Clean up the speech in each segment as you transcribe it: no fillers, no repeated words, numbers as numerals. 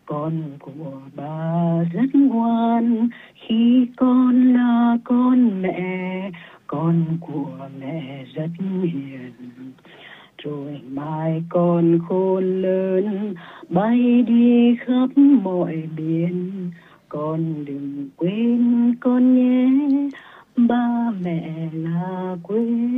Con của bà rất ngoan khi con là con mẹ, con của mẹ rất hiền. Rồi mai con khôn lớn bay đi khắp mọi biển, con đừng quên con nhé, ba mẹ là quê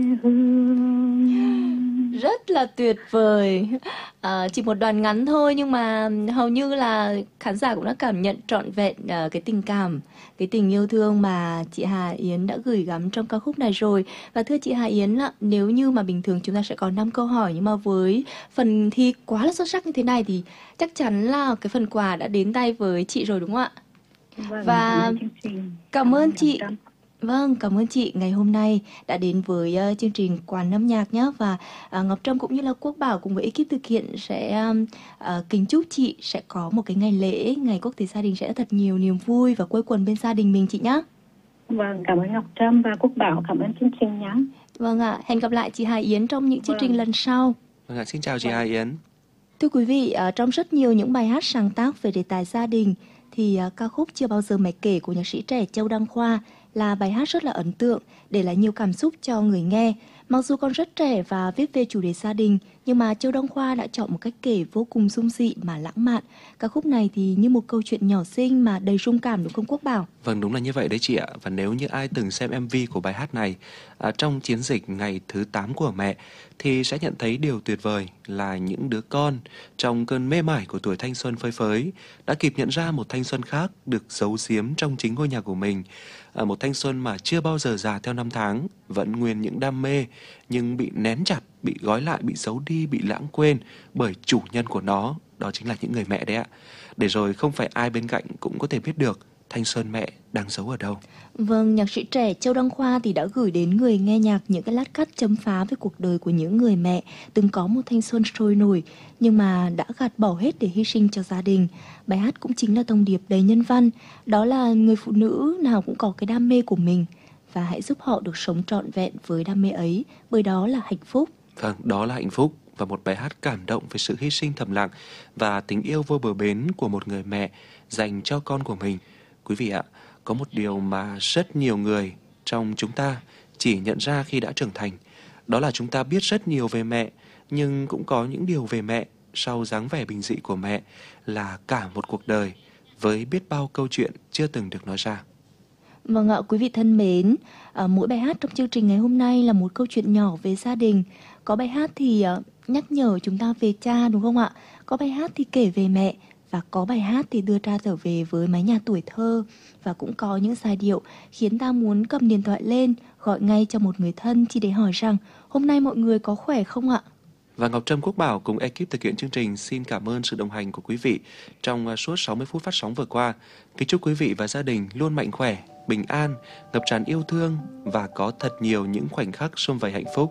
hương. Rất là tuyệt vời. Chỉ một đoạn ngắn thôi nhưng mà hầu như là khán giả cũng đã cảm nhận trọn vẹn cái tình cảm, cái tình yêu thương mà chị Hà Yến đã gửi gắm trong ca khúc này rồi. Và thưa chị Hà Yến ạ, nếu như mà bình thường chúng ta sẽ có 5 câu hỏi, nhưng mà với phần thi quá là xuất sắc như thế này thì chắc chắn là cái phần quà đã đến tay với chị rồi đúng không ạ? Vâng, cảm Và ơn chương trình. cảm Cảm ơn ơn Ngọc chị. Trâm. Vâng, cảm ơn chị ngày hôm nay đã đến với chương trình Quán âm nhạc nhé. Và Ngọc Trâm cũng như là Quốc Bảo cùng với ekip thực hiện sẽ kính chúc chị sẽ có một cái ngày lễ, ngày quốc tế gia đình sẽ thật nhiều niềm vui và quây quần bên gia đình mình chị nhé. Vâng, cảm ơn Ngọc Trâm và Quốc Bảo, cảm ơn chương trình nhé. Vâng ạ, hẹn gặp lại chị Hà Yến trong những chương trình Vâng, lần sau. Vâng ạ, xin chào chị Hà vâng. Yến. Thưa quý vị, trong rất nhiều những bài hát sáng tác về đề tài gia đình thì ca khúc Chưa bao giờ mẹ kể của nhạc sĩ trẻ Châu Đăng Khoa là bài hát rất là ấn tượng, để lại nhiều cảm xúc cho người nghe. Mặc dù còn rất trẻ và viết về chủ đề gia đình, nhưng mà Châu Đăng Khoa đã chọn một cách kể vô cùng dung dị mà lãng mạn. Ca khúc này thì như một câu chuyện nhỏ xinh mà đầy rung cảm đúng không Quốc Bảo? Vâng, đúng là như vậy đấy chị ạ. Và nếu như ai từng xem MV của bài hát này trong chiến dịch ngày thứ 8 của mẹ thì sẽ nhận thấy điều tuyệt vời là những đứa con trong cơn mê mải của tuổi thanh xuân phơi phới đã kịp nhận ra một thanh xuân khác được giấu giếm trong chính ngôi nhà của mình. Một thanh xuân mà chưa bao giờ già theo năm tháng, vẫn nguyên những đam mê nhưng bị nén chặt, bị gói lại, bị giấu đi, bị lãng quên bởi chủ nhân của nó, đó chính là những người mẹ đấy ạ. Để rồi không phải ai bên cạnh cũng có thể biết được thanh xuân mẹ đang giấu ở đâu. Vâng, nhạc sĩ trẻ Châu Đăng Khoa thì đã gửi đến người nghe nhạc những cái lát cắt chấm phá về cuộc đời của những người mẹ từng có một thanh xuân sôi nổi nhưng mà đã gạt bỏ hết để hy sinh cho gia đình. Bài hát cũng chính là thông điệp đầy nhân văn, đó là người phụ nữ nào cũng có cái đam mê của mình và hãy giúp họ được sống trọn vẹn với đam mê ấy, bởi đó là hạnh phúc. Vâng, đó là hạnh phúc và một bài hát cảm động về sự hy sinh thầm lặng và tình yêu vô bờ bến của một người mẹ dành cho con của mình. Quý vị ạ, có một điều mà rất nhiều người trong chúng ta chỉ nhận ra khi đã trưởng thành, đó là chúng ta biết rất nhiều về mẹ, nhưng cũng có những điều về mẹ sau dáng vẻ bình dị của mẹ là cả một cuộc đời với biết bao câu chuyện chưa từng được nói ra. Vâng ạ, quý vị thân mến, mỗi bài hát trong chương trình ngày hôm nay là một câu chuyện nhỏ về gia đình. Có bài hát thì nhắc nhở chúng ta về cha đúng không ạ? Có bài hát thì kể về mẹ và có bài hát thì đưa ta trở về với mái nhà tuổi thơ. Và cũng có những giai điệu khiến ta muốn cầm điện thoại lên, gọi ngay cho một người thân chỉ để hỏi rằng hôm nay mọi người có khỏe không ạ? Và Ngọc Trâm, Quốc Bảo cùng ekip thực hiện chương trình xin cảm ơn sự đồng hành của quý vị trong suốt 60 phút phát sóng vừa qua. Kính chúc quý vị và gia đình luôn mạnh khỏe, bình an, ngập tràn yêu thương và có thật nhiều những khoảnh khắc sum vầy hạnh phúc.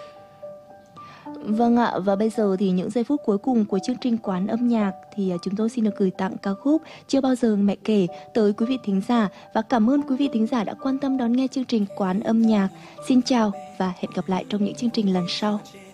Vâng ạ, và bây giờ thì những giây phút cuối cùng của chương trình Quán âm nhạc thì chúng tôi xin được gửi tặng ca khúc Chưa bao giờ mẹ kể tới quý vị thính giả, và cảm ơn quý vị thính giả đã quan tâm đón nghe chương trình Quán âm nhạc. Xin chào và hẹn gặp lại trong những chương trình lần sau.